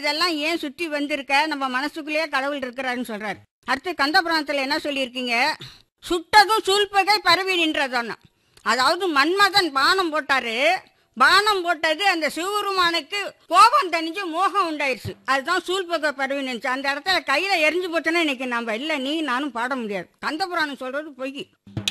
இதெல்லாம் ஏன் சுற்றி வந்திருக்க, நம்ம மனசுக்குள்ளேயே கடவுள் இருக்கிறாருன்னு சொல்றாரு. அடுத்து கந்தபுராணத்தில் என்ன சொல்லியிருக்கீங்க, சுட்டதும் சூழ்பகை பரவி நின்றதான. அதாவது மன்மதன் பானம் போட்டாரு, பானம் போட்டது அந்த சிவபெருமானுக்கு கோபம் தணிஞ்சு மோகம் உண்டாயிருச்சு. அதுதான் சூழ்பகை பரவி நின்றுச்சு. அந்த இடத்துல கையில எரிஞ்சு போச்சுன்னா இன்னைக்கு நம்ம இல்லை நீ நானும் பாட முடியாது. கந்தபுராணம் சொல்றது பொய்.